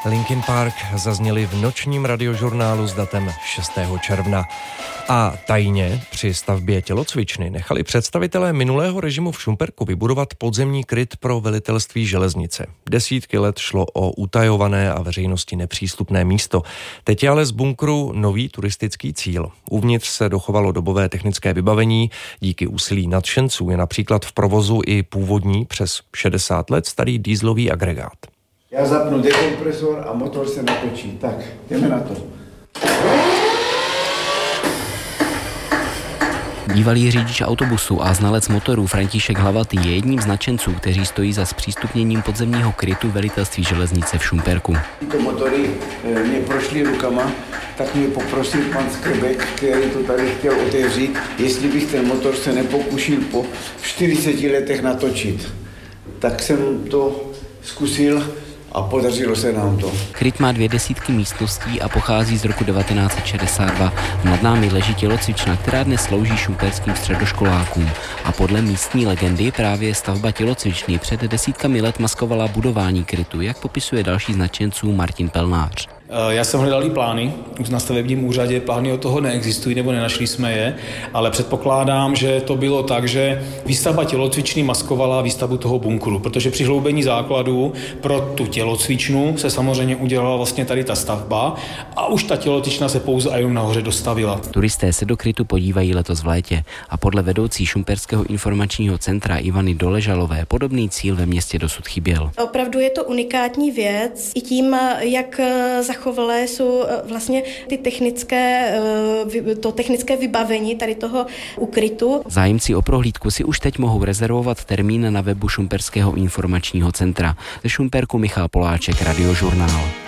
Linkin Park zazněli v nočním radiožurnálu s datem 6. června. A tajně při stavbě tělocvičny nechali představitelé minulého režimu v Šumperku vybudovat podzemní kryt pro velitelství železnice. Desítky let šlo o utajované a veřejnosti nepřístupné místo. Teď je ale z bunkru nový turistický cíl. Uvnitř se dochovalo dobové technické vybavení. Díky úsilí nadšenců je například v provozu i původní přes 60 let starý dieselový agregát. Já zapnu dekompresor a motor se natočí. Tak, jdeme na to. Bývalý řidič autobusu a znalec motorů František Hlavatý je jedním z nadšenců, kteří stojí za zpřístupněním podzemního krytu velitelství železnice v Šumperku. Tyto motory mě prošly rukama, tak mě poprosil pan Skrbek, který to tady chtěl otevřít, jestli bych ten motor se nepokusil po 40 letech natočit. Tak jsem to zkusil a podařilo se nám to. Kryt má 200 místností a pochází z roku 1962. Nad námi leží tělocvična, která dnes slouží šumperským středoškolákům. A podle místní legendy právě stavba tělocvičny před desítkami let maskovala budování krytu, jak popisuje další z nadšenců Martin Pelnář. Já jsem hledal i plány, už na stavebním úřadě plány od toho neexistují, nebo nenašli jsme je, ale předpokládám, že to bylo tak, že výstavba tělocvičny maskovala výstavbu toho bunkru, protože při hloubení základů pro tu tělocvičnu se samozřejmě udělala vlastně tady ta stavba a už ta tělocvična se pouze a jenom nahoře dostavila. Turisté se do krytu podívají letos v létě a podle vedoucí Šumperského informačního centra Ivany Doležalové podobný cíl ve městě dosud chyběl. Opravdu je to unikátní věc i tím, jak zachovalé jsou vlastně ty technické vybavení tady toho ukrytu. Zájemci o prohlídku si už teď mohou rezervovat termín na webu Šumperského informačního centra. Ze Šumperku Michal Poláček, Radiožurnál.